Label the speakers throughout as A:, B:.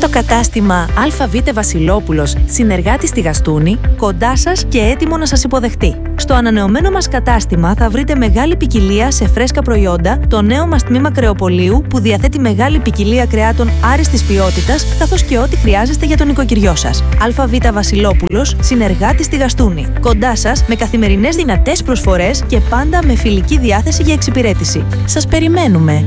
A: το κατάστημα ΑΒ Βασιλόπουλος, συνεργάτη στη Γαστούνη, κοντά σας και έτοιμο να σας υποδεχτεί. Στο ανανεωμένο μας κατάστημα θα βρείτε μεγάλη ποικιλία σε φρέσκα προϊόντα, το νέο μας τμήμα κρεοπολίου που διαθέτει μεγάλη ποικιλία κρεάτων άριστης ποιότητας, καθώς και ό,τι χρειάζεστε για τον νοικοκυριό σας. ΑΒ Βασιλόπουλος, συνεργάτη στη Γαστούνη. Κοντά σας με καθημερινές δυνατές προσφορές και πάντα με φιλική διάθεση για εξυπηρέτηση. Σας περιμένουμε!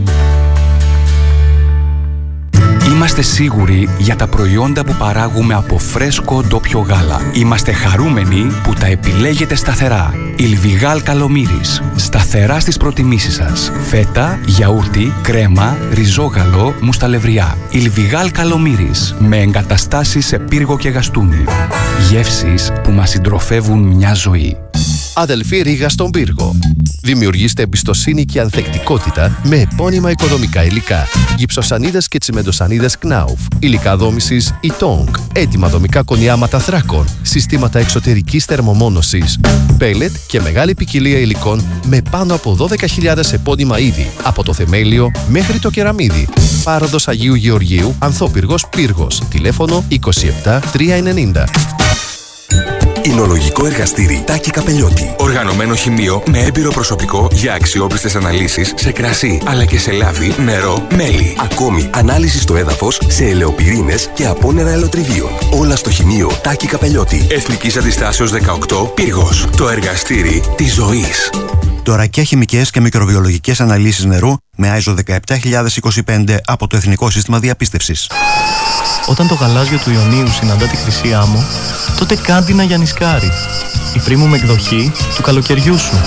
B: Είμαστε σίγουροι για τα προϊόντα που παράγουμε από φρέσκο ντόπιο γάλα. Είμαστε χαρούμενοι που τα επιλέγετε σταθερά. Ιλβιγάλ Καλομύρης. Σταθερά στις προτιμήσεις σας. Φέτα, γιαούρτι, κρέμα, ριζόγαλο, μουσταλευριά. Ιλβιγάλ Καλομύρης. Με εγκαταστάσεις σε Πύργο και Γαστούνη. Γεύσεις που μας συντροφεύουν μια ζωή.
C: Αδελφή Ρήγα στον Πύργο. Δημιουργήστε εμπιστοσύνη και ανθεκτικότητα με επώνυμα οικοδομικά υλικά. Γυψοσανίδες και τσιμεντοσανίδες Knauf. Υλικά δόμησης Itong. Έτοιμα δομικά κονιάματα θράκων. Συστήματα εξωτερικής θερμομόνωσης. Πέλετ και μεγάλη ποικιλία υλικών με πάνω από 12.000 επώνυμα είδη. Από το θεμέλιο μέχρι το κεραμίδι. Πάροδος Αγίου Γεωργίου, Ανθόπυργος Πύργος. Τηλέφωνο 27 390.
D: Εινολογικό εργαστήρι Τάκη Καπελιώτη. Οργανωμένο χημείο με έμπειρο προσωπικό για αξιόπιστες αναλύσεις σε κρασί, αλλά και σε λάδι, νερό, μέλι. Ακόμη, ανάλυση στο έδαφος σε ελαιοπυρήνες και απόνερα ελαιοτριβίων. Όλα στο χημείο Τάκη Καπελιώτη. Εθνικής Αντιστάσεως 18, Πύργος. Το εργαστήρι της ζωής.
E: Τωρακιά χημικές και μικροβιολογικές αναλύσεις νερού με ISO 17025 από το Εθνικό Σύστημα Διαπίστευσης.
F: Όταν το γαλάζιο του Ιωνίου συναντά τη χρυσή άμμο, τότε κάντι να γιανισκάρει. Η premium εκδοχή του καλοκαιριού σου.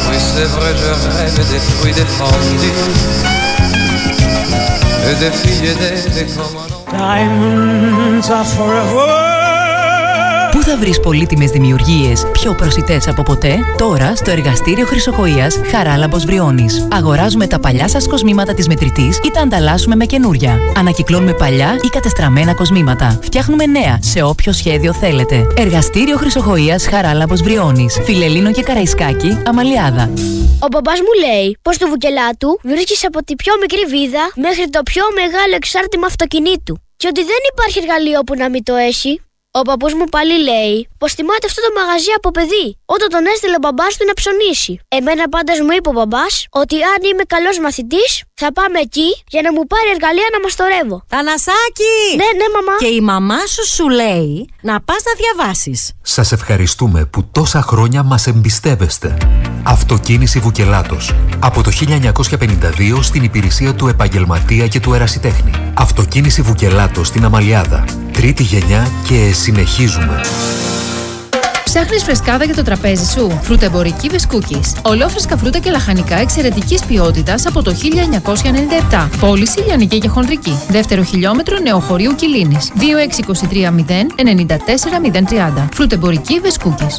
G: Πού θα βρεις πολύτιμες δημιουργίες πιο προσιτές από ποτέ? Τώρα στο εργαστήριο Χρυσοχοΐας Χαράλαμπος Βριώνης. Αγοράζουμε τα παλιά σας κοσμήματα της μετρητής ή τα ανταλλάσσουμε με καινούρια. Ανακυκλώνουμε παλιά ή κατεστραμμένα κοσμήματα. Φτιάχνουμε νέα σε όποιο σχέδιο θέλετε. Εργαστήριο Χρυσοχοΐας Χαράλαμπος Βριώνης. Φιλελλήνο και Καραϊσκάκη, Αμαλιάδα.
H: Ο μπαμπάς μου λέει πως το βουκελάτου βρίσκεις από τη πιο μικρή βίδα μέχρι το πιο μεγάλο εξάρτημα αυτοκινήτου. Και ότι δεν υπάρχει εργαλείο που να μην το έχει. Ο παππούς μου πάλι λέει πως θυμάται αυτό το μαγαζί από παιδί, όταν τον έστειλε ο μπαμπάς του να ψωνίσει. Εμένα πάντως μου είπε ο μπαμπάς ότι αν είμαι καλός μαθητής θα πάμε εκεί για να μου πάρει εργαλεία να μαστορεύω.
I: Θανασάκη!
H: Ναι, μαμά.
I: Και η μαμά σου λέει να πας να διαβάσεις.
J: Σας ευχαριστούμε που τόσα χρόνια μας εμπιστεύεστε. Αυτοκίνηση Βουκελάτος. Από το 1952 στην υπηρεσία του επαγγελματία και του ερασιτέχνη. Αυτοκίνηση Βουκελάτος στην Αμαλιάδα. Τρίτη γενιά και συνεχίζουμε.
K: Ψάχνεις φρεσκάδα για το τραπέζι σου? Φρουτεμπορική Βεσκούκης. Ολόφρεσκα φρούτα και λαχανικά εξαιρετικής ποιότητας από το 1997. Πώληση λιανική και χονδρική. Δεύτερο χιλιόμετρο Νεοχωρίου Κιλίνης. 2623 094 030. Φρουτεμπορική Βεσκούκης.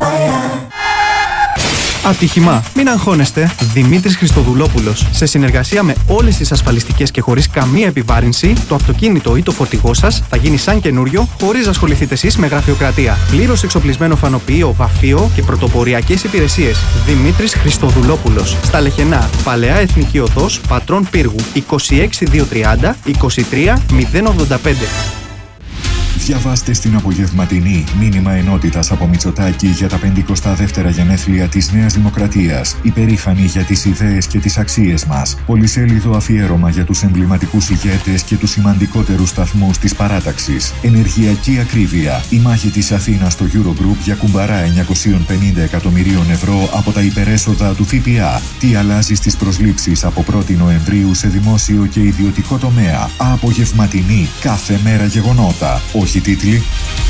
F: Ατύχημα. Μην αγχώνεστε. Δημήτρης Χριστοδουλόπουλος. Σε συνεργασία με όλες τις ασφαλιστικές και χωρίς καμία επιβάρυνση, το αυτοκίνητο ή το φορτηγό σας θα γίνει σαν καινούριο, χωρίς να ασχοληθείτε εσείς με γραφειοκρατία. Πλήρως εξοπλισμένο φανοποιείο, βαφείο και πρωτοποριακές υπηρεσίες. Δημήτρης Χριστοδουλόπουλος. Στα Λεχενά, Παλαιά Εθνική Οδός, Πατρών Πύργου. 26230 23 085.
L: Διαβάστε στην απογευματινή μήνυμα ενότητας από Μητσοτάκη για τα 52η γενέθλια της Νέας Δημοκρατίας. Υπερήφανοι για τις ιδέες και τις αξίες μας. Πολυσέλιδο αφιέρωμα για τους εμβληματικούς ηγέτες και τους σημαντικότερους σταθμούς της παράταξης. Ενεργειακή ακρίβεια. Η μάχη της Αθήνας στο Eurogroup για κουμπαρά 950 εκατομμυρίων ευρώ από τα υπερέσοδα του ΦΠΑ. Τι αλλάζει στις προσλήψεις από 1η Νοεμβρίου σε δημόσιο και ιδιωτικό τομέα. Απογευματινή. Κάθε μέρα γεγονότα. Όχι τίτλοι.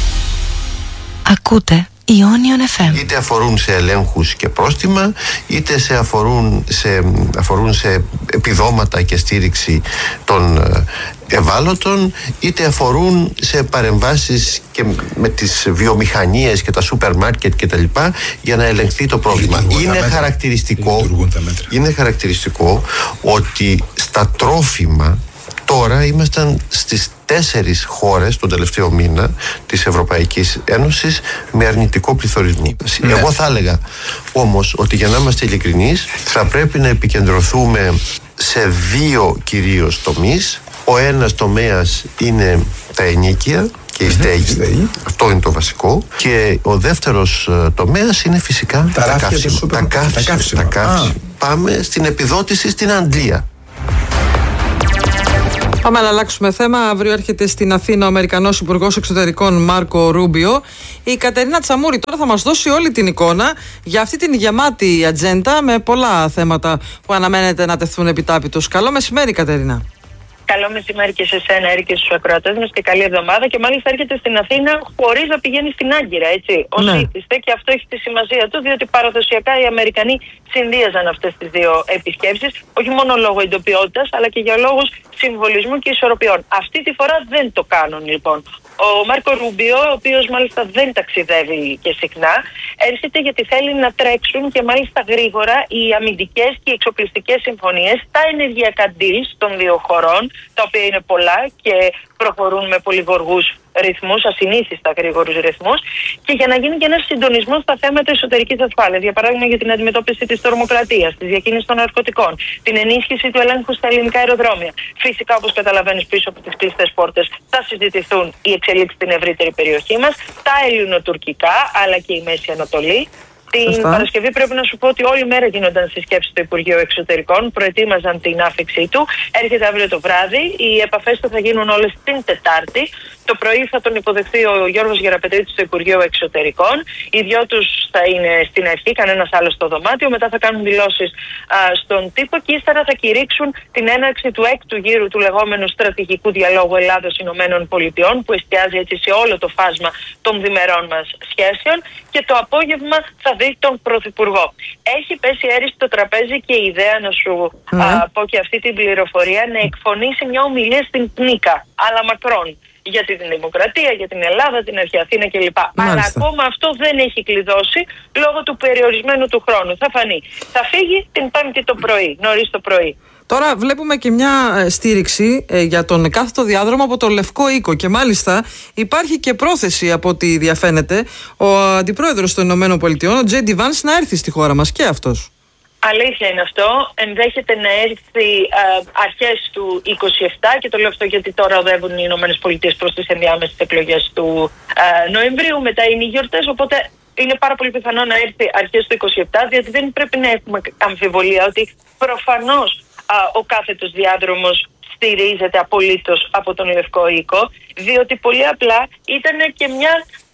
G: Ακούτε Ionion FM.
M: Είτε αφορούν σε ελέγχους και πρόστιμα, είτε αφορούν σε επιδόματα και στήριξη των ευάλωτων, είτε αφορούν σε παρεμβάσεις και με τις βιομηχανίες και τα σούπερ μάρκετ και τα λοιπά για να ελεγχθεί το πρόβλημα. Είναι χαρακτηριστικό ότι στα τρόφιμα τώρα ήμασταν στις 4 χώρες τον τελευταίο μήνα της Ευρωπαϊκής Ένωσης με αρνητικό πληθωρισμό. Ναι. Εγώ θα έλεγα όμως ότι για να είμαστε ειλικρινείς θα πρέπει να επικεντρωθούμε σε 2 κυρίως τομείς. Ο ένας τομέας είναι τα ενοίκια και η στέγη. Αυτό είναι το βασικό. Και ο δεύτερος τομέας είναι φυσικά τα καύσιμα. Πάμε στην επιδότηση στην Αγγλία.
N: Πάμε να αλλάξουμε θέμα. Αύριο έρχεται στην Αθήνα ο Αμερικανός Υπουργός Εξωτερικών Μάρκο Ρούμπιο. Η Κατερίνα Τσαμούρη τώρα θα μας δώσει όλη την εικόνα για αυτή την γεμάτη ατζέντα με πολλά θέματα που αναμένεται να τεθούν επιτάπητος. Καλό μεσημέρι, Κατερίνα.
O: Καλό μεσημέρι και σε σένα, Έρη, και στους ακροατές μας και καλή εβδομάδα. Και μάλιστα έρχεται στην Αθήνα χωρίς να πηγαίνει στην Άγκυρα, έτσι. Ως ήθιστε, και αυτό έχει τη σημασία του, διότι παραδοσιακά οι Αμερικανοί συνδύαζαν αυτές τις δύο επισκέψεις, όχι μόνο λόγω εντοπιότητας, αλλά και για λόγους συμβολισμού και ισορροπιών. Αυτή τη φορά δεν το κάνουν, λοιπόν. Ο Μάρκο Ρούμπιο, ο οποίος μάλιστα δεν ταξιδεύει και συχνά, έρχεται γιατί θέλει να τρέξουν και μάλιστα γρήγορα οι αμυντικές και οι εξοπλιστικές συμφωνίες, τα ενεργειακά deals των δύο χωρών, τα οποία είναι πολλά και προχωρούν με πολύ γοργούς ρυθμούς, ασυνήθιστα γρήγορους ρυθμούς, και για να γίνει και ένας συντονισμός στα θέματα εσωτερικής ασφάλειας. Για παράδειγμα, για την αντιμετώπιση της τρομοκρατίας, της διακίνησης των ναρκωτικών, την ενίσχυση του ελέγχου στα ελληνικά αεροδρόμια. Φυσικά, όπως καταλαβαίνεις, πίσω από τις κλειστές πόρτες θα συζητηθούν οι εξελίξεις στην ευρύτερη περιοχή μας, τα ελληνοτουρκικά αλλά και η Μέση Ανατολή. Την Παρασκευή πρέπει να σου πω ότι όλη μέρα γίνονταν συσκέψεις στο Υπουργείο Εξωτερικών, προετοίμαζαν την άφηξή του. Έρχεται αύριο το βράδυ, οι επαφές του θα γίνουν όλες την Τετάρτη. Το πρωί θα τον υποδεχθεί ο Γιώργος Γεραπετρίτης στο Υπουργείο Εξωτερικών. Οι δυο τους θα είναι στην αρχή, κανένας άλλος στο δωμάτιο. Μετά θα κάνουν δηλώσεις στον τύπο και ύστερα θα κηρύξουν την έναρξη του έκτου γύρου του λεγόμενου στρατηγικού διαλόγου Ελλάδος-Ηνωμένων Πολιτειών, που εστιάζει έτσι σε όλο το φάσμα των διμερών μας σχέσεων. Και το απόγευμα θα δει τον Πρωθυπουργό. Έχει πέσει, Έρη, στο τραπέζι και η ιδέα, να σου πω και αυτή την πληροφορία, να εκφωνήσει μια ομιλία στην Πνίκα, αλλά Μακρόν, για την δημοκρατία, για την Ελλάδα, την Αρχαία Αθήνα κλπ. Αλλά ακόμα αυτό δεν έχει κλειδώσει λόγω του περιορισμένου του χρόνου. Θα φανεί. Θα φύγει την Πέμπτη το πρωί, νωρίς το πρωί.
N: Τώρα βλέπουμε και μια στήριξη για τον κάθετο διάδρομο από το Λευκό Οίκο και μάλιστα υπάρχει και πρόθεση, από ό,τι διαφαίνεται, ο αντιπρόεδρος των ΗΠΑ, ο Τζέιντι Βάνς, να έρθει στη χώρα μας και αυτός.
O: Αλήθεια είναι αυτό. Ενδέχεται να έρθει αρχές του 27, και το λέω αυτό γιατί τώρα οδεύουν οι ΗΠΑ προς τις ενδιάμεσες εκλογές του Νοεμβρίου. Μετά είναι οι γιορτές, οπότε είναι πάρα πολύ πιθανό να έρθει αρχές του 27, διότι δεν πρέπει να έχουμε αμφιβολία ότι προφανώς ο κάθετος διάδρομος στηρίζεται απολύτως από τον Λευκό Οίκο, διότι πολύ απλά ήταν και μια,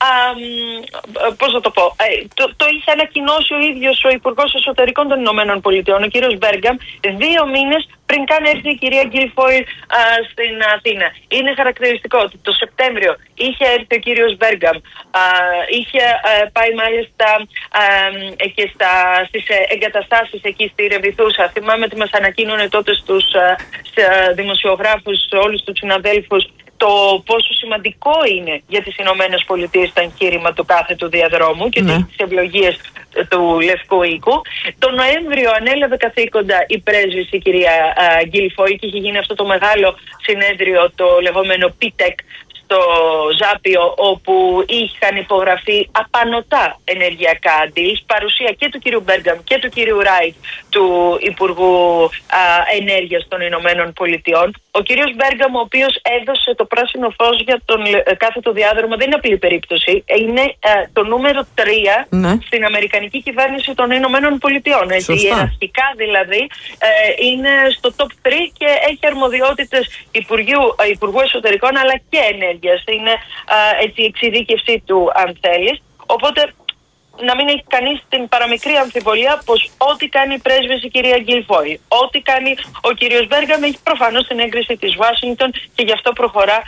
O: πώς να το πω, το είχε ανακοινώσει ο ίδιος ο Υπουργός Εσωτερικών των Ηνωμένων Πολιτειών, ο κύριος Μπέργκαμ, 2 μήνες πριν καν έρθει η κυρία Γκίλφοιλ στην Αθήνα. Είναι χαρακτηριστικό ότι το Σεπτέμβριο είχε έρθει ο κύριος Μπέργκαμ, είχε πάει μάλιστα και στις εγκαταστάσεις εκεί στη Ρεβιθούσα. Θυμάμαι ότι μας ανακοίνωνε τότε στους δημοσιογράφους, όλους τους συναδέλφους, το πόσο σημαντικό είναι για τις Ηνωμένες Πολιτείες το εγχείρημα του κάθετου διαδρόμου και τις ευλογίες του Λευκού Οίκου. Το Νοέμβριο ανέλαβε καθήκοντα η πρέσβης, η κυρία Γκίλφοιλ, και είχε γίνει αυτό το μεγάλο συνέδριο, το λεγόμενο PTEC, στο Ζάπιο, όπου είχαν υπογραφεί απανωτά ενεργειακά deals, παρουσία και του κύριου Μπέργκαμ και του κύριου Ράιτ, του Υπουργού Ενέργειας των Ηνωμένων Πολιτειών. Ο κύριος Μπέργκαμ, ο οποίος έδωσε το πράσινο φως για τον κάθετο διάδρομο, δεν είναι απλή περίπτωση. Είναι το νούμερο 3 στην Αμερικανική κυβέρνηση των Ηνωμένων Πολιτειών. Ιεραρχικά δηλαδή είναι στο top 3 και έχει αρμοδιότητες Υπουργού Εσωτερικών αλλά και Ενέργειας. Είναι έτσι η εξειδίκευσή του, αν θέλεις. Οπότε να μην έχει κανείς την παραμικρή αμφιβολία πως ό,τι κάνει η πρέσβης η κυρία Γκίλφοιλ, ό,τι κάνει ο κύριος Μπέργκαμ, έχει προφανώς την έγκριση της Ουάσιγκτον και γι' αυτό προχωρά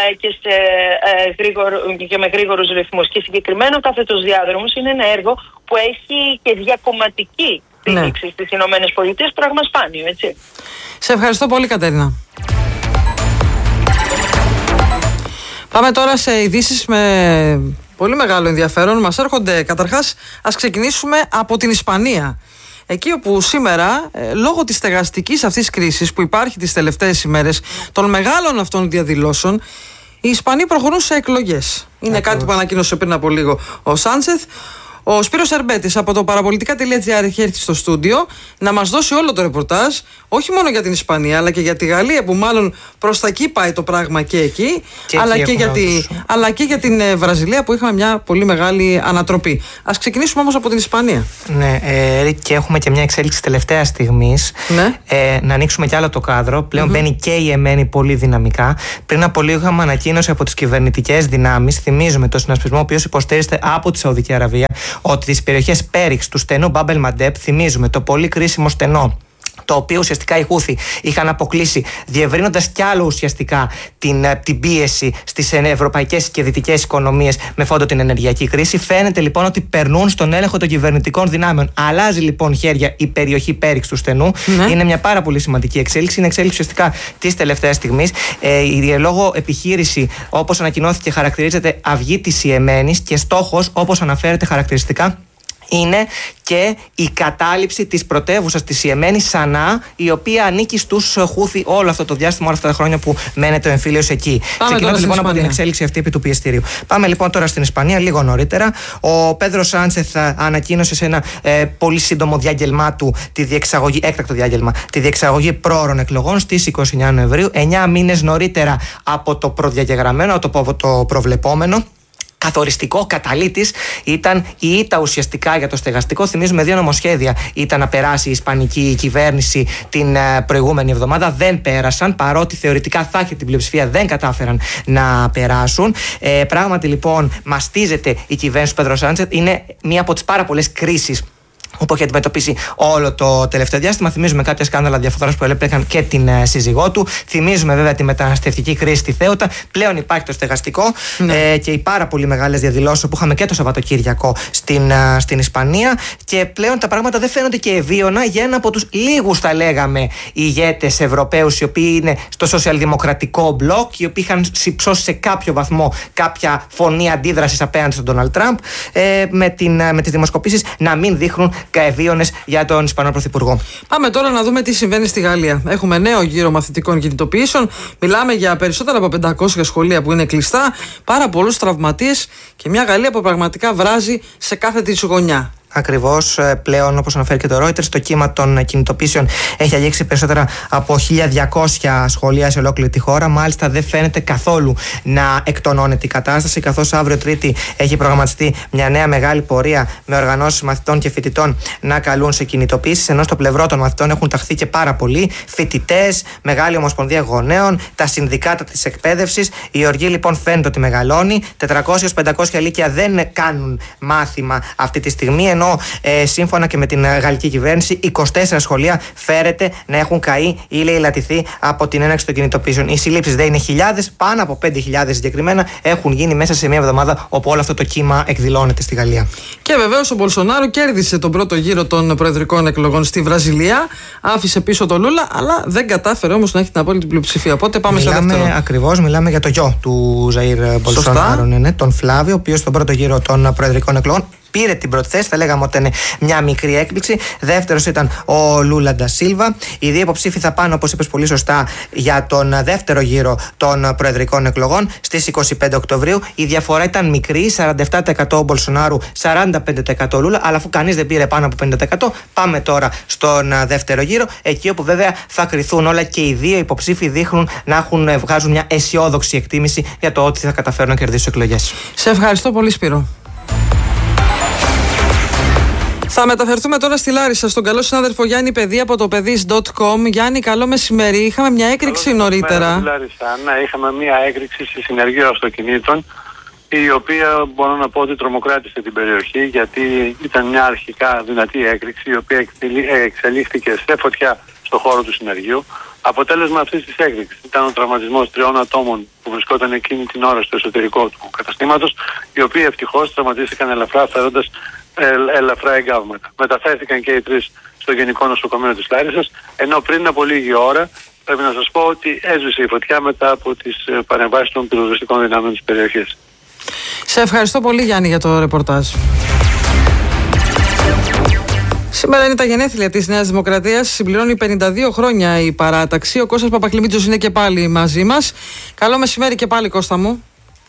O: και με γρήγορους ρυθμούς. Και συγκεκριμένο κάθετος διάδρομος είναι ένα έργο που έχει και διακομματική στήριξη στις Ηνωμένες Πολιτείες, πράγμα σπάνιο, έτσι.
N: Σε ευχαριστώ πολύ, Κατερίνα. Πάμε τώρα σε ειδήσεις με πολύ μεγάλο ενδιαφέρον. Μας έρχονται καταρχάς, ας ξεκινήσουμε από την Ισπανία. Εκεί όπου σήμερα, λόγω της στεγαστικής αυτής κρίσης που υπάρχει τις τελευταίες ημέρες, των μεγάλων αυτών διαδηλώσεων, οι Ισπανοί προχωρούν σε εκλογές. Είναι κάτι που ανακοίνωσε πριν από λίγο ο Σάντσεθ. Ο Σπύρος Ερμπέτης από το παραπολιτικά.gr έχει έρθει στο στούντιο να μας δώσει όλο το ρεπορτάζ, όχι μόνο για την Ισπανία αλλά και για τη Γαλλία, που μάλλον προς τα εκεί πάει το πράγμα και εκεί, αλλά και για την Βραζιλία, που είχαμε μια πολύ μεγάλη ανατροπή. Ας ξεκινήσουμε όμως από την Ισπανία.
P: Ναι, και έχουμε και μια εξέλιξη τελευταία στιγμής.
N: Ναι.
P: Να ανοίξουμε κι άλλο το κάδρο. Πλέον μπαίνει και η Εμένη πολύ δυναμικά. Πριν από λίγο είχαμε ανακοίνωση από τις κυβερνητικές δυνάμεις. Θυμίζουμε το συνασπισμό, ο οποίος υποστηρίζεται από τη Σαουδική Αραβία, ότι τις περιοχές Πέριξ του στενού Μπάμπελ Μαντέπ, θυμίζουμε το πολύ κρίσιμο στενό, το οποίο ουσιαστικά οι Χούθι είχαν αποκλείσει, διευρύνοντας κι άλλο ουσιαστικά την πίεση στις ευρωπαϊκές και δυτικές οικονομίες με φόντο την ενεργειακή κρίση. Φαίνεται λοιπόν ότι περνούν στον έλεγχο των κυβερνητικών δυνάμεων. Αλλάζει λοιπόν χέρια η περιοχή Πέριξ του στενού. Είναι μια πάρα πολύ σημαντική εξέλιξη. Είναι εξέλιξη ουσιαστικά της τελευταίας στιγμής. Η λόγω επιχείρηση, όπως ανακοινώθηκε, χαρακτηρίζεται αυγή της Ιεμένης και στόχος, όπως αναφέρεται χαρακτηριστικά, είναι και η κατάληψη της πρωτεύουσας της Ιεμένης, Σανά, η οποία ανήκει στους Χούθι όλο αυτό το διάστημα, όλα αυτά τα χρόνια που μένεται ο εμφύλιος εκεί. Ξεκινάμε λοιπόν από την εξέλιξη αυτή επί του πιεστηρίου. Πάμε λοιπόν τώρα στην Ισπανία, λίγο νωρίτερα. Ο Πέδρο Σάντσεθ ανακοίνωσε σε ένα πολύ σύντομο διάγγελμά του έκτακτο διάγγελμα, τη διεξαγωγή πρόωρων εκλογών στις 29 Νοεμβρίου, 9 μήνες νωρίτερα από το προδιαγεγραμμένο, από το προβλεπόμενο. Καθοριστικό καταλήτης ήταν η ήττα ουσιαστικά για το στεγαστικό. Θυμίζουμε 2 νομοσχέδια ήταν να περάσει η ισπανική κυβέρνηση την προηγούμενη εβδομάδα. Δεν πέρασαν, παρότι θεωρητικά θα είχε την πλειοψηφία, δεν κατάφεραν να περάσουν. Πράγματι λοιπόν μαστίζεται η κυβέρνηση του Πέδρο Σάντσεθ. Είναι μία από τις πάρα πολλές κρίσεις που έχει αντιμετωπίσει όλο το τελευταίο διάστημα. Θυμίζουμε κάποια σκάνδαλα διαφθοράς που έλεπαν και την σύζυγό του. Θυμίζουμε βέβαια τη μεταναστευτική κρίση στη Θέουτα. Πλέον υπάρχει το στεγαστικό και οι πάρα πολύ μεγάλες διαδηλώσεις που είχαμε και το Σαββατοκύριακο στην Ισπανία. Και πλέον τα πράγματα δεν φαίνονται και ευίωνα για ένα από τους λίγους, θα λέγαμε, ηγέτες Ευρωπαίους, οι οποίοι είναι στο σοσιαλδημοκρατικό μπλοκ, οι οποίοι είχαν υψώσει σε κάποιο βαθμό κάποια φωνή αντίδρασης απέναντι στον Ντόναλντ Τραμπ, με τις δημοσκοπήσεις να μην δείχνουν ευίωνες για τον Ισπανό Πρωθυπουργό.
N: Πάμε τώρα να δούμε τι συμβαίνει στη Γαλλία. Έχουμε νέο γύρο μαθητικών κινητοποιήσεων. Μιλάμε για περισσότερα από 500 σχολεία που είναι κλειστά, πάρα πολλούς τραυματίες και μια Γαλλία που πραγματικά βράζει σε κάθε της γωνιά.
P: Ακριβώς, πλέον, όπως αναφέρει και το Reuters, το κύμα των κινητοποιήσεων έχει αγγίξει περισσότερα από 1.200 σχολεία σε ολόκληρη τη χώρα. Μάλιστα, δεν φαίνεται καθόλου να εκτονώνεται η κατάσταση, καθώς αύριο Τρίτη έχει προγραμματιστεί μια νέα μεγάλη πορεία με οργανώσεις μαθητών και φοιτητών να καλούν σε κινητοποιήσεις. Ενώ στο πλευρό των μαθητών έχουν ταχθεί και πάρα πολλοί φοιτητές, Μεγάλη Ομοσπονδία Γονέων, τα συνδικάτα της εκπαίδευσης. Η οργή λοιπόν φαίνεται ότι μεγαλώνει. 400-500 λύκεια δεν κάνουν μάθημα αυτή τη στιγμή. Ενώ σύμφωνα και με την γαλλική κυβέρνηση, 24 σχολεία φέρεται να έχουν καεί ή λαιλατηθεί από την έναρξη των κινητοποιήσεων. Οι συλλήψεις δεν είναι χιλιάδες, πάνω από 5.000 συγκεκριμένα έχουν γίνει μέσα σε μία εβδομάδα, όπου όλο αυτό το κύμα εκδηλώνεται στη Γαλλία.
N: Και βεβαίως ο Μπολσονάρο κέρδισε τον πρώτο γύρο των προεδρικών εκλογών στη Βραζιλία. Άφησε πίσω τον Λούλα, αλλά δεν κατάφερε όμως να έχει την απόλυτη πλειοψηφία. Οπότε πάμε σε δεύτερο.
P: Ακριβώς, μιλάμε για το γιο του Ζαΐρ Μπολσονάρο, τον Φλάβιο, ο οποίος στον πρώτο γύρο των προεδρικών εκλογών πήρε την πρώτη θέση, θα λέγαμε ότι είναι μια μικρή έκπληξη. Δεύτερος ήταν ο Λούλα ντα Σίλβα. Οι δύο υποψήφοι θα πάνε, όπως είπες πολύ σωστά, για τον δεύτερο γύρο των προεδρικών εκλογών στις 25 Οκτωβρίου. Η διαφορά ήταν μικρή, 47% ο Μπολσονάρου, 45% Λούλα, αλλά αφού κανείς δεν πήρε πάνω από 50%, πάμε τώρα στον δεύτερο γύρο, εκεί όπου βέβαια θα κριθούν όλα και οι δύο υποψήφοι δείχνουν να βγάζουν μια αισιόδοξη εκτίμηση για το ότι θα καταφέρουν να κερδίσουν εκλογές.
N: Σε ευχαριστώ πολύ, Σπύρο. Θα μεταφερθούμε τώρα στη Λάρισα, στον καλό συνάδελφο Γιάννη Παιδί από το παιδis.com. Γιάννη, καλό μεσημέρι. Είχαμε μια έκρηξη νωρίτερα.
Q: Ναι, είχαμε μια έκρηξη στη συνεργείο αυτοκινήτων, η οποία μπορώ να πω ότι τρομοκράτησε την περιοχή, γιατί ήταν μια αρχικά δυνατή έκρηξη, η οποία εξελίχθηκε σε φωτιά στο χώρο του συνεργείου. Αποτέλεσμα αυτής της έκρηξης ήταν ο τραυματισμός 3 ατόμων που βρισκόταν εκείνη την ώρα στο εσωτερικό του καταστήματος, οι οποίοι ευτυχώς τραυματίστηκαν ελαφρά, φέροντας ελαφρά εγκάβματα. Μεταφέρθηκαν και οι 3 στο Γενικό Νοσοκομείο της Λάρισσας, ενώ πριν από λίγη ώρα πρέπει να σας πω ότι έσβησε η φωτιά μετά από τις παρεμβάσεις των πυροσβεστικών δυνάμεων της περιοχής.
N: Σε ευχαριστώ πολύ, Γιάννη, για το ρεπορτάζ. Σήμερα είναι τα γενέθλια της Νέας Δημοκρατίας. Συμπληρώνει 52 χρόνια η παράταξη. Ο Κώστας Παπακλημίτσος είναι και πάλι μαζί μας. Καλό μεσημέρι και πάλι, Κώστα μου.
R: Καλό μεσημέρι.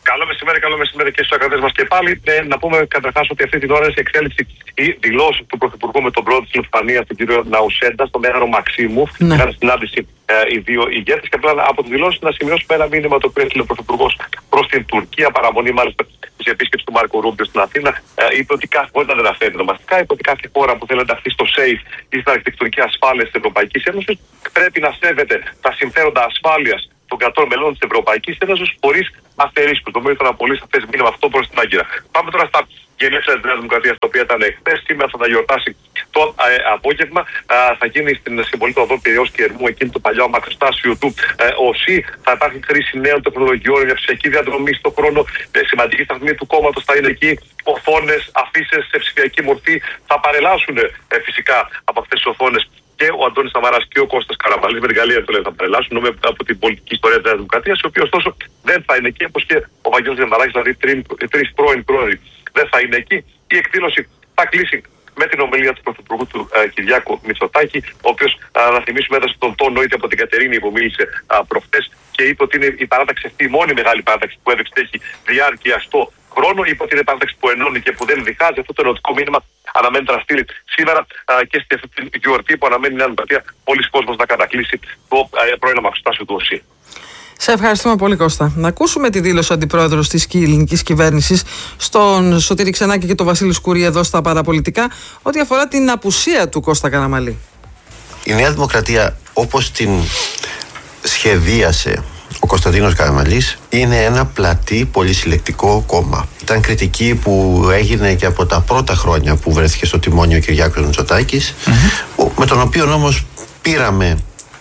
R: μεσημέρι, καλό μεσημέρι και στους ακρατές μας και πάλι. Να πούμε καταρχάς ότι αυτή την ώρα είναι σε εξέλιξη η δηλώση του Πρωθυπουργού με τον πρόεδρο της Λιθουανίας, τον κύριο Ναουσέντα, στο Μέγαρο Μαξίμου. Είχαν συνάντηση οι δύο ηγέτες και απλά από τη δηλώση να σημειώσουμε ένα μήνυμα το οποίο έστειλε ο Πρωθυπουργός προς την Τουρκία, παραμονή μάλιστα της επίσκεψης του Μάρκο Ρούμπιο στην Αθήνα. Είπε ότι κάθε χώρα δεν αναφέρει ονομαστικά, είπε ότι κάθε χώρα που θέλει να ενταχθεί στο ΣΕΙΦ ή στην αρχιτεκτονική ασφάλεια της Ευρωπαϊκής Ένωσης πρέπει να σέβεται τα συμφέροντα ασφάλειας των κρατών μελών της Ευρωπαϊκής Ένωσης χωρίς αφαιρήσεις. Νομίζω ήταν ένα πολύ σαφές μήνυμα αυτό προς την Άγκυρα. Πάμε τώρα στα γενέθλια της Νέας Δημοκρατίας, τα οποία ήταν χθες. Σήμερα θα τα γιορτάσει το απόγευμα. Θα γίνει στην συμβολή του οδό Πειραιώς και Ερμού, εκείνο το παλιό αμαξοστάσιο του ΟΣΥ. Θα υπάρχει χρήση νέων τεχνολογιών για ψηφιακή διαδρομή στον χρόνο. Σημαντική σταθμή του κόμματος θα είναι εκεί. Οθόνες, αφίσες σε ψηφιακή μορφή θα παρελάσουν φυσικά από αυτές τις οθόνες και ο Αντώνης Σαμαράς και ο Κώστας Καραμανλής. Με εργαλεία το λέει θα παρελάσουν από την πολιτική ιστορία της Νέας Δημοκρατίας, οι οποίοι ωστόσο δεν θα είναι εκεί, όπως και ο Βαγγέλης Διαμαράκης, δηλαδή τρεις πρώην πρόεδροι δεν θα είναι εκεί. Η εκδήλωση θα κλείσει με την ομιλία του Πρωθυπουργού του Κυριάκου Μητσοτάκη, ο οποίος, να θυμίσουμε, έδωσε τον τόνο είτε από την Κατερίνη που μίλησε προχθές και είπε ότι είναι η παράταξη αυτή, η μόνη μεγάλη παράταξη που έδειξε έχει διάρκεια στο χρόνο. Είπε ότι είναι παράταξη που ενώνει και που δεν διχάζει. Αυτό το ενωτικό μήνυμα αναμένεται να στείλει σήμερα και στη αυτή την γιορτή που αναμένει η Νέα Δημοκρατία πολλοί κόσμος να κατακλείσει το πρώην αμαξοστάσιο του ΟΣΥ.
N: Σε ευχαριστούμε πολύ, Κώστα. Να ακούσουμε τη δήλωση του αντιπρόεδρος της ελληνικής κυβέρνησης, στον Σωτήρη Ξενάκη και τον Βασίλη Σκουρή εδώ στα παραπολιτικά, ό,τι αφορά την απουσία του Κώστα Καραμανλή.
M: Η Νέα Δημοκρατία, όπως την σχεδίασε ο Κωνσταντίνος Καραμανλής, είναι ένα πλατή πολυσυλλεκτικό κόμμα. Ήταν κριτική που έγινε και από τα πρώτα χρόνια που βρέθηκε στο τιμόνι ο Κυριάκος Μητσοτάκης, με τον οποίο όμως πήραμε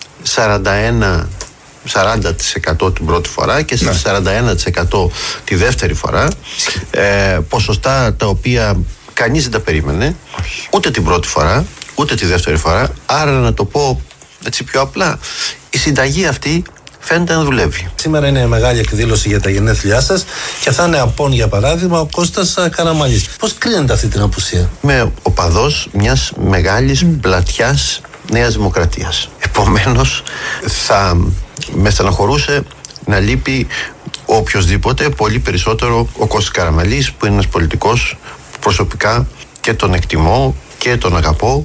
M: 40% την πρώτη φορά και 41% τη δεύτερη φορά, ποσοστά τα οποία κανείς δεν τα περίμενε ούτε την πρώτη φορά ούτε τη δεύτερη φορά. Άρα, να το πω έτσι πιο απλά, η συνταγή αυτή φαίνεται να δουλεύει.
S: Σήμερα είναι μεγάλη εκδήλωση για τα γενέθλιά σας και θα είναι απόν, για παράδειγμα, ο Κώστας Καραμανλής. Πώς κρίνεται αυτή την απουσία?
M: Είμαι οπαδός μιας μεγάλης πλατιάς Νέας Δημοκρατίας. Επομένως, θα με στεναχωρούσε να λείπει οποιοσδήποτε, πολύ περισσότερο ο Κώστας Καραμανλής, που είναι ένας πολιτικός που προσωπικά και τον εκτιμώ και τον αγαπώ.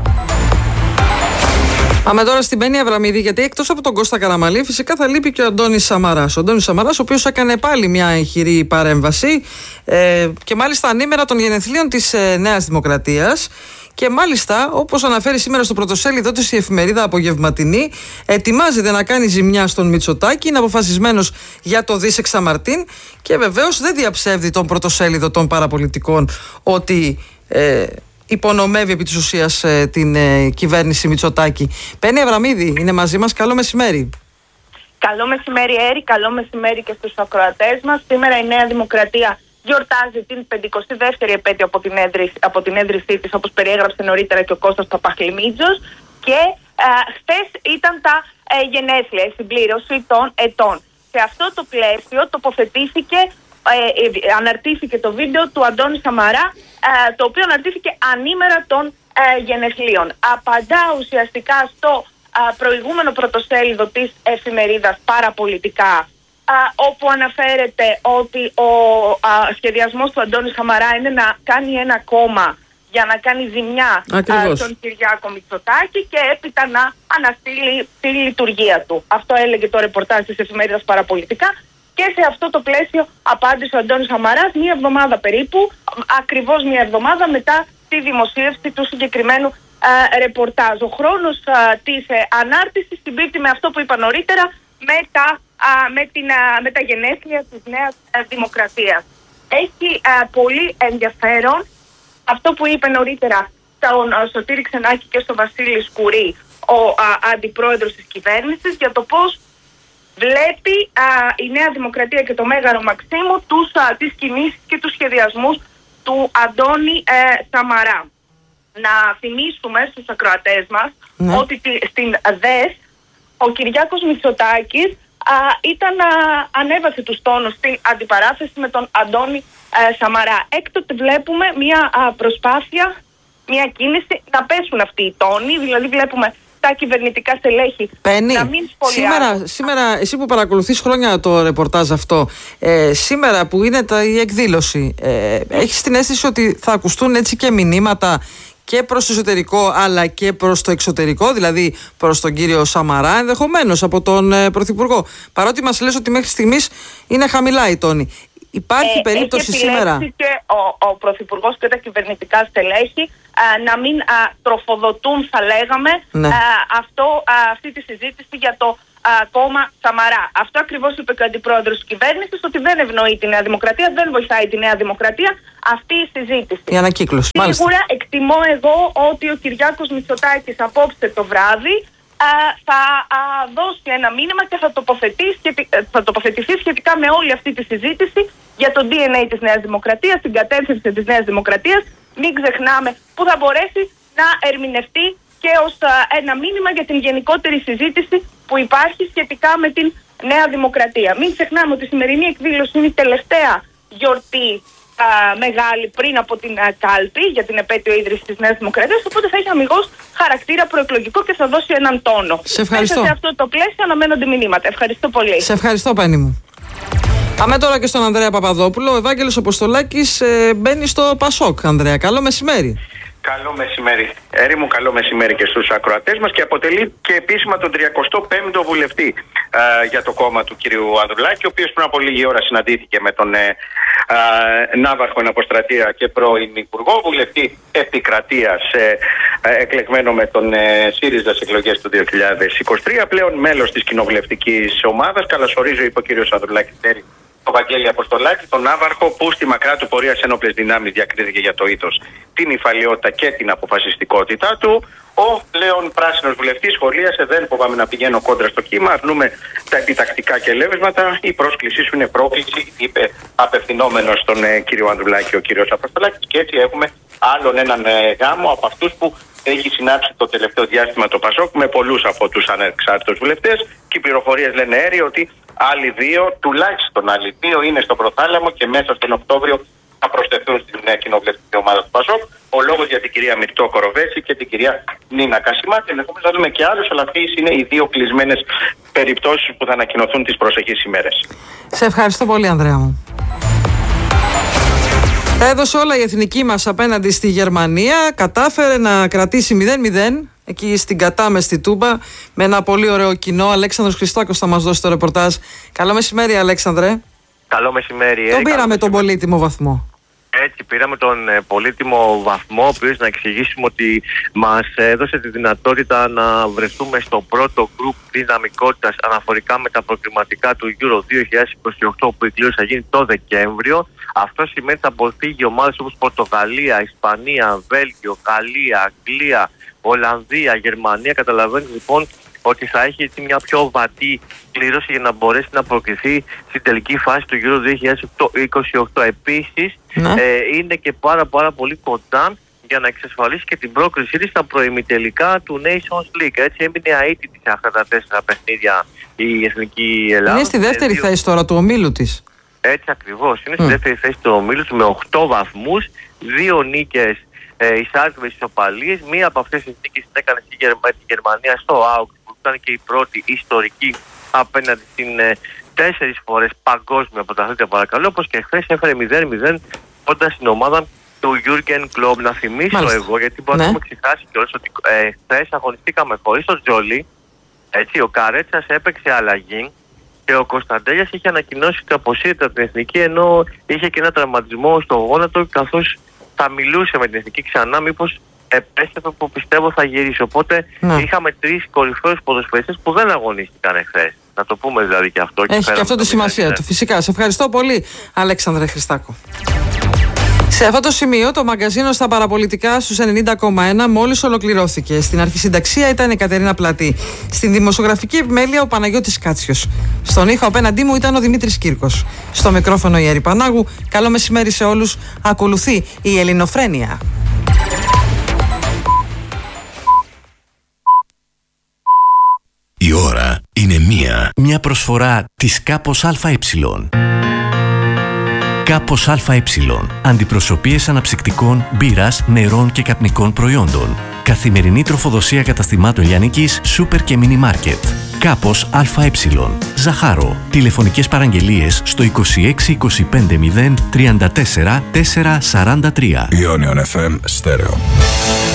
N: Πάμε τώρα στην Μπέννη Αβραμίδη, γιατί εκτός από τον Κώστα Καραμανλή, φυσικά θα λείπει και ο Αντώνης Σαμαράς. Ο Αντώνης Σαμαράς, ο οποίος έκανε πάλι μια ηχηρή παρέμβαση και μάλιστα ανήμερα των γενεθλίων της Νέας Δημοκρατίας. Και μάλιστα, όπως αναφέρει σήμερα στο πρωτοσέλιδο της η εφημερίδα Απογευματινή, ετοιμάζεται να κάνει ζημιά στον Μητσοτάκη, είναι αποφασισμένος για το δις Μαρτίν και βεβαίως δεν διαψεύδει τον πρωτοσέλιδο των παραπολιτικών ότι υπονομεύει επί της ουσίας την κυβέρνηση Μητσοτάκη. Μπέννη Αβραμίδη είναι μαζί μας. Καλό μεσημέρι.
T: Καλό μεσημέρι, Έρη. Καλό μεσημέρι και στους ακροατές μας. Σήμερα η Νέα Δημοκρατία γιορτάζει την 52η επέτειο από την έδρυσή της, όπως περιέγραψε νωρίτερα και ο Κώστας Παπαχλημίτζος, και χθες ήταν τα γενέθλια, η συμπλήρωση των ετών. Σε αυτό το πλαίσιο τοποθετήθηκε, αναρτήθηκε το βίντεο του Αντώνη Σαμαρά, το οποίο αναρτήθηκε ανήμερα των γενεθλίων. Απαντά ουσιαστικά στο προηγούμενο πρωτοσέλιδο της εφημερίδας Παραπολιτικά, όπου αναφέρεται ότι ο σχεδιασμός του Αντώνη Σαμαρά είναι να κάνει ένα κόμμα για να κάνει ζημιά στον Κυριάκο Μητσοτάκη και έπειτα να αναστείλει τη λειτουργία του. Αυτό έλεγε το ρεπορτάζ της εφημερίδας Παραπολιτικά και σε αυτό το πλαίσιο απάντησε ο Αντώνης Σαμαράς μία εβδομάδα περίπου, ακριβώς μία εβδομάδα μετά τη δημοσίευση του συγκεκριμένου ρεπορτάζ. Ο χρόνος της ανάρτησης συμπίπτει με αυτό που είπα νωρίτερα, με τα γενέθλια της Νέας Δημοκρατίας. Έχει πολύ ενδιαφέρον αυτό που είπε νωρίτερα στον Σωτήρη Ξενάκη και στον Βασίλη Σκουρή, ο αντιπρόεδρος της κυβέρνησης, για το πώς βλέπει η Νέα Δημοκρατία και το Μέγαρο Μαξίμου τις κινήσεις και τους σχεδιασμούς του Αντώνη Σαμαρά. Να θυμίσουμε στους ακροατές μας ότι στην ΔΕΣ ο Κυριάκος Μητσοτάκης ανέβασε τους τόνους στην αντιπαράθεση με τον Αντώνη Σαμαρά. Έκτοτε βλέπουμε μια προσπάθεια, μια κίνηση να πέσουν αυτοί οι τόνοι, δηλαδή βλέπουμε 7 κυβερνητικά στελέχη να μην σχολιάσουν.
N: Σήμερα, εσύ που παρακολουθείς χρόνια το ρεπορτάζ αυτό, σήμερα που είναι η εκδήλωση, έχεις την αίσθηση ότι θα ακουστούν έτσι και μηνύματα και προς το εσωτερικό αλλά και προς το εξωτερικό, δηλαδή προς τον κύριο Σαμαρά, ενδεχομένως από τον Πρωθυπουργό, παρότι μας λες ότι μέχρι στιγμής είναι χαμηλά η τόνη? Υπάρχει περίπτωση σήμερα
T: και ο Πρωθυπουργός και τα κυβερνητικά στελέχη να μην τροφοδοτούν, θα λέγαμε, αυτή τη συζήτηση για το κόμμα Σαμαρά. Αυτό ακριβώς είπε και ο αντιπρόεδρος της κυβέρνησης, ότι δεν ευνοεί τη Νέα Δημοκρατία, δεν βοηθάει τη Νέα Δημοκρατία αυτή η συζήτηση.
N: Η ανακύκλωση.
T: Σίγουρα εκτιμώ εγώ ότι ο Κυριάκος Μητσοτάκης απόψε το βράδυ θα δώσει ένα μήνυμα και θα τοποθετηθεί σχετικά με όλη αυτή τη συζήτηση για το DNA της Νέας Δημοκρατίας, την κατεύθυνση της Νέας Δημοκρατίας. Μην ξεχνάμε, που θα μπορέσει να ερμηνευτεί και ως ένα μήνυμα για την γενικότερη συζήτηση που υπάρχει σχετικά με την Νέα Δημοκρατία. Μην ξεχνάμε ότι η σημερινή εκδήλωση είναι η τελευταία γιορτή μεγάλη πριν από την κάλπη για την επέτειο ίδρυσης της Νέας Δημοκρατίας, οπότε θα έχει αμιγώς χαρακτήρα προεκλογικό και θα δώσει έναν τόνο.
N: Σε ευχαριστώ.
T: Μέσα σε αυτό το πλαίσιο αναμένονται μηνύματα. Ευχαριστώ πολύ.
N: Σε ευχαριστώ, Πάνη μου. Πάμε τώρα και στον Ανδρέα Παπαδόπουλο. Ο Ευάγγελος Αποστολάκης μπαίνει στο Πασόκ. Ανδρέα, καλό μεσημέρι.
U: Καλό μεσημέρι. Έρημου, καλό μεσημέρι και στους ακροατές μας, και αποτελεί και επίσημα τον 35ο βουλευτή για το κόμμα του κυρίου Ανδρουλάκη, ο οποίος πριν από λίγη ώρα συναντήθηκε με τον Ναύαρχο εν αποστρατεία και πρώην Υπουργό, βουλευτή επικρατείας, εκλεγμένο με τον ΣΥΡΙΖΑ στις εκλογές του 2023, πλέον μέλος της κοινοβουλευτικής ομάδας. Καλωσορίζω, είπε ο κύριος Ανδρουλάκης, τον Βαγγέλη Αποστολάκη, τον Ναύαρχο, που στη μακρά του πορεία σε ένοπλες δυνάμεις διακρίθηκε για το ήθος, την υφαλιότητα και την αποφασιστικότητά του. Ο πλέον πράσινος βουλευτής σχολίασε: δεν φοβάμαι να πηγαίνω κόντρα στο κύμα, αρνούμε τα επιτακτικά και ελεύσματα. Η πρόσκλησή σου είναι πρόκληση, είπε απευθυνόμενος στον κύριο Ανδρουλάκη ο κύριος Αποστολάκης. Και έτσι έχουμε άλλον έναν γάμο από αυτούς που έχει συνάψει το τελευταίο διάστημα το Πασόκ με πολλούς από τους ανεξάρτητους βουλευτές. Και οι πληροφορίες λένε έρη ότι άλλοι δύο, τουλάχιστον άλλοι δύο, είναι στο προθάλαμο και μέσα στον Οκτώβριο θα προσθεθούν στην κοινοβουλευτική ομάδα του Πασόκ. Ο λόγος για την κυρία Μυρτώ Κοροβέση και την κυρία Νίνα Κασιμάτη. Ενδεχομένως να δούμε και άλλους, αλλά αυτές είναι οι δύο κλεισμένες περιπτώσεις που θα ανακοινωθούν τις προσεχείς ημέρες.
N: Σε ευχαριστώ πολύ, Ανδρέα μου. Τα έδωσε όλα η εθνική μας απέναντι στη Γερμανία. Κατάφερε να κρατήσει 0-0 εκεί στην Κατά στη Τούμπα με ένα πολύ ωραίο κοινό. Αλέξανδρος Χριστάκος θα μας δώσει το ρεπορτάζ. Καλό μεσημέρι, Αλέξανδρε.
V: Καλό μεσημέρι.
N: Τον πήραμε τον πολύτιμο βαθμό.
V: Έτσι, πήραμε τον πολύτιμο βαθμό, ο οποίος, να εξηγήσουμε, ότι μας έδωσε τη δυνατότητα να βρεθούμε στο πρώτο γκρουπ δυναμικότητας αναφορικά με τα προκριματικά του Euro 2028 που η κλήρωση θα γίνει το Δεκέμβριο. Αυτό σημαίνει ότι θα αποφύγει ομάδες όπως Πορτογαλία, Ισπανία, Βέλγιο, Γαλλία, Αγγλία, Ολλανδία, Γερμανία. Καταλαβαίνετε λοιπόν ότι θα έχει έτσι μια πιο βατή κλήρωση για να μπορέσει να προκριθεί στην τελική φάση του Euro 2028. Επίσης, είναι και πάρα πολύ κοντά για να εξασφαλίσει και την πρόκρισή της στα προημιτελικά του Nations League. Έτσι έμεινε αίτητη σε αυτά τα 4 παιχνίδια η Εθνική Ελλάδα.
N: Είναι στη δεύτερη θέση τώρα του ομίλου της.
V: Έτσι ακριβώς. Είναι στη δεύτερη θέση του ομίλου του με 8 βαθμούς, 2 νίκες, εισάρτημες ισοπαλίες. Μία από αυτές τις νίκες την έκανε στη Γερμανία στο Augsburg, που ήταν και η πρώτη ιστορική απέναντι στην 4 φορές παγκόσμια πρωταθλήτρια, παρακαλώ, όπως και χθες έφερε 0-0 κοντά στην ομάδα του Jürgen Klopp. Να θυμίσω εγώ, γιατί μπορεί να έχουμε ξεχάσει κιόλας, ότι χθες αγωνιστήκαμε χωρίς τον Τζόλι. Έτσι, ο Καρέτσας έπαιξε αλλαγή και ο Κωνσταντέλιας είχε ανακοινώσει ότι αποσύρεται από την Εθνική, ενώ είχε και ένα τραυματισμό στο γόνατο, καθώς θα μιλούσε με την Εθνική ξανά, μήπως επέστρεφε, που πιστεύω θα γυρίσει. Οπότε είχαμε 3 κορυφαίους ποδοσφαιριστές που δεν αγωνίστηκαν εχθές. Να το πούμε δηλαδή και αυτό.
N: Έχει και αυτό τη σημασία του, φυσικά. Σε ευχαριστώ πολύ, Αλέξανδρε Χριστάκο. Σε αυτό το σημείο το μαγκαζίνο στα παραπολιτικά στους 90,1 μόλις ολοκληρώθηκε. Στην αρχισυνταξία ήταν η Κατερίνα Πλατή. Στην δημοσιογραφική επιμέλεια ο Παναγιώτης Κάτσιος. Στον ήχο απέναντί μου ήταν ο Δημήτρης Κύρκος. Στο μικρόφωνο η Έρη Πανάγου. Καλό μεσημέρι σε όλους. Ακολουθεί η Ελληνοφρένεια.
W: Η ώρα είναι μία προσφορά της Κάπος ΑΕ. Κάπος ΑΕ. Αντιπροσωπείες αναψυκτικών, μπύρας, νερών και καπνικών προϊόντων. Καθημερινή τροφοδοσία καταστημάτων λιανικής, σούπερ και μίνι μάρκετ. Κάπος ΑΕ. Ζαχάρο. Τηλεφωνικές παραγγελίες στο 26 25 0 34 443.
A: Ionion FM Stereo.